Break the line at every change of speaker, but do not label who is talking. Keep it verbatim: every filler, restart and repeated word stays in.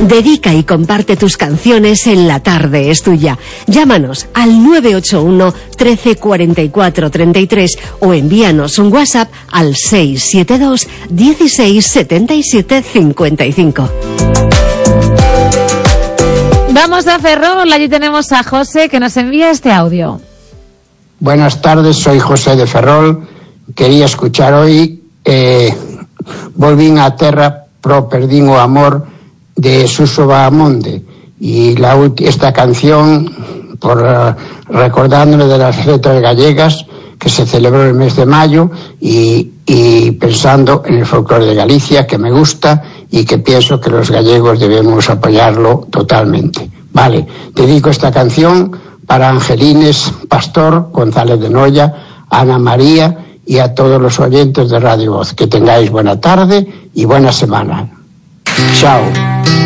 Dedica y comparte tus canciones en La Tarde es Tuya. Llámanos al nueve ocho uno, trece, cuarenta y cuatro, treinta y tres o envíanos un WhatsApp al seis siete dos, dieciséis, setenta y siete, cincuenta y cinco.
Vamos a Ferrol, allí tenemos a José que nos envía este audio.
Buenas tardes, soy José de Ferrol. Quería escuchar hoy eh, Volvín a terra pro perdín o amor de Suso Bahamonde, y la, esta canción por uh, recordándole de las letras gallegas que se celebró el mes de mayo, y, y pensando en el folclore de Galicia, que me gusta y que pienso que los gallegos debemos apoyarlo totalmente. Vale, dedico esta canción para Angelines Pastor, González de Noya, Ana María y a todos los oyentes de Radio Voz. Que tengáis buena tarde y buena semana. Chao.